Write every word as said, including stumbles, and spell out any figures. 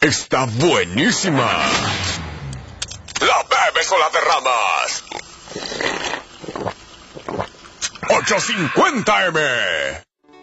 está buenísima. La bebes o la derramas. ocho cincuenta eme.